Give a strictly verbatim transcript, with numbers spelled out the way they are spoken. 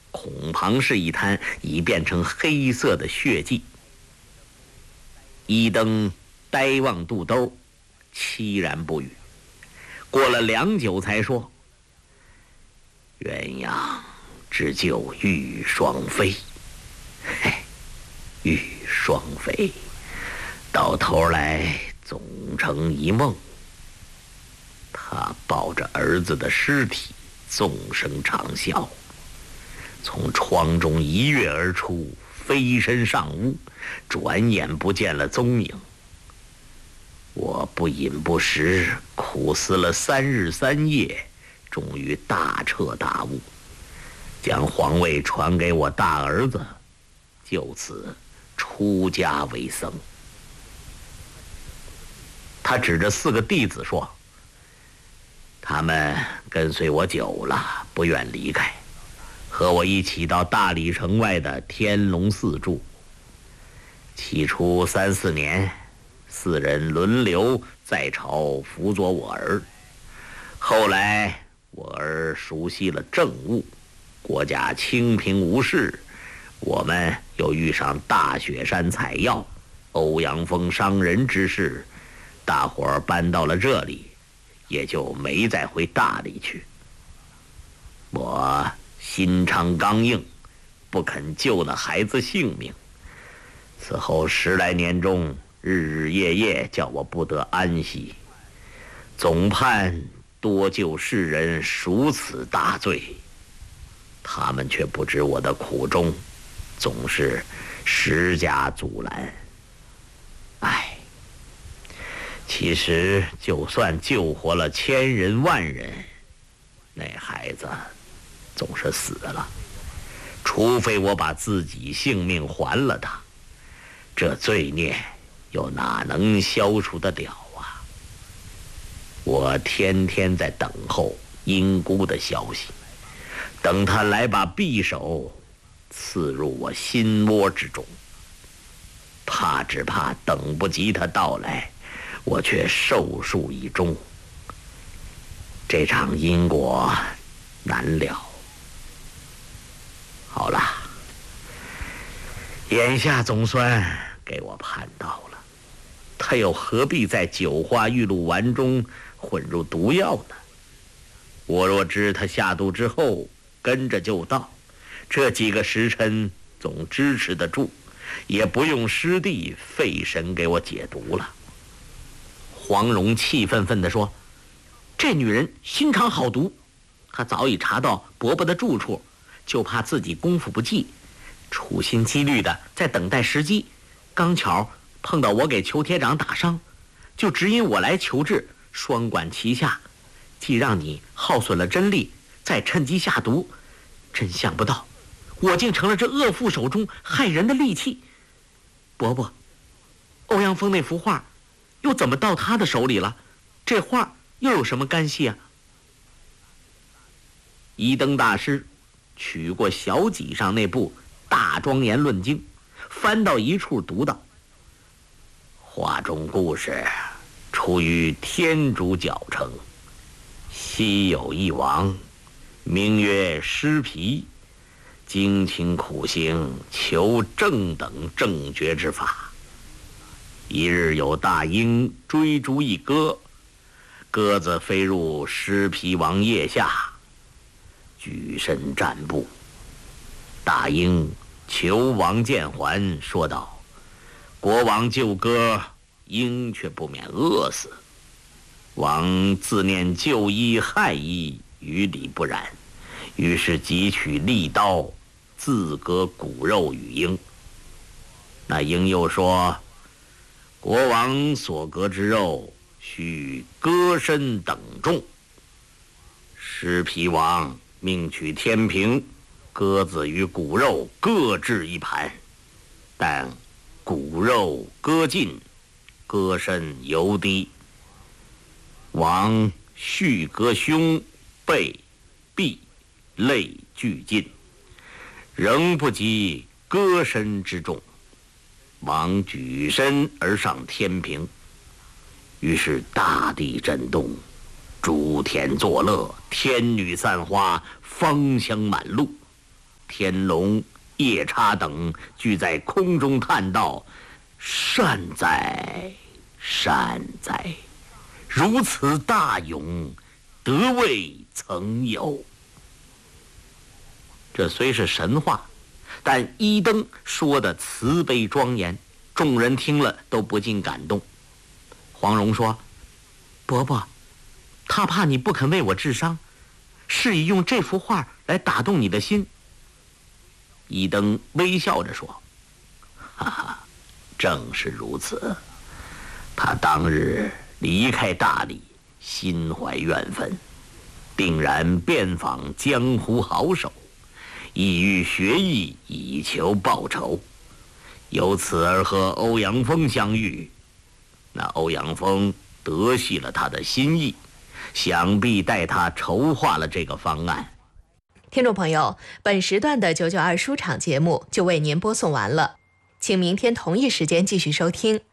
孔庞氏一滩已变成黑色的血迹。一灯呆望肚兜，凄然不语。过了良久才说：“鸳鸯只救玉双飞，嘿，玉双飞，到头来总成一梦。”他抱着儿子的尸体，纵声长啸，从窗中一跃而出，飞身上屋，转眼不见了踪影。我不饮不食，苦思了三日三夜，终于大彻大悟，将皇位传给我大儿子，就此出家为僧。他指着四个弟子说：“他们跟随我久了，不愿离开，和我一起到大理城外的天龙寺住。起初三四年，四人轮流在朝辅佐我儿。后来我儿熟悉了政务，国家清平无事，我们又遇上大雪山采药、欧阳锋伤人之事，大伙儿搬到了这里，也就没再回大理去。我心肠刚硬，不肯救那孩子性命。此后十来年中，日日夜夜叫我不得安息，总盼多救世人赎此大罪。他们却不知我的苦衷，总是施加阻拦。唉，其实就算救活了千人万人，那孩子总是死了，除非我把自己性命还了他，这罪孽又哪能消除得了啊？我天天在等候英姑的消息，等他来把匕首刺入我心窝之中，怕只怕等不及他到来，我却寿数已终。这场因果难了。好了，眼下总算给我盼到了，他又何必在九花玉露丸中混入毒药呢？我若知他下毒之后跟着就到，这几个时辰总支持得住，也不用师弟费神给我解毒了。黄蓉气愤愤地说：“这女人心肠好毒，她早已查到伯伯的住处，就怕自己功夫不济，处心积虑的在等待时机，刚巧碰到我给裘铁掌打伤，就指引我来求治，双管齐下，既让你耗损了真力，再趁机下毒。真想不到，我竟成了这恶妇手中害人的利器。伯伯，欧阳锋那幅画又怎么到他的手里了？这画又有什么干系啊？”一灯大师取过小几上那部《大庄严论经》，翻到一处读道：“画中故事出于天竺角城，昔有一王，名曰施皮，精勤苦行，求正等正觉之法。一日有大鹰追逐一鸽，鸽子飞入施皮王腋下，举身战步。大鹰求王见还，说道：国王救鸽，鹰却不免饿死。王自念救医害医，于理不然，于是急取利刀，自割骨肉与鹰。那鹰又说：国王所割之肉，须鸽身等重。施皮王命取天平，鸽子与骨肉各置一盘，但骨肉割尽，鸽身犹低。王续割胸、背、臂、肋俱尽，仍不及鸽身之重。王举身而上天平，于是大地震动，诸天作乐，天女散花，芳香满路。 天龙、夜叉等俱在空中叹道：“善哉，善哉！如此大勇，得未曾有。”这虽是神话，但一灯说的慈悲庄严，众人听了都不禁感动。黄蓉说：“伯伯，他怕你不肯为我治伤，是以用这幅画来打动你的心。”一灯微笑着说：“哈哈，正是如此。他当日离开大理，心怀怨愤，定然遍访江湖好手，意欲学艺以求报仇，由此而和欧阳锋相遇。那欧阳锋得悉了他的心意，想必带他筹划了这个方案。” 听众朋友，本时段的九九二书场节目就为您播送完了，请明天同一时间继续收听。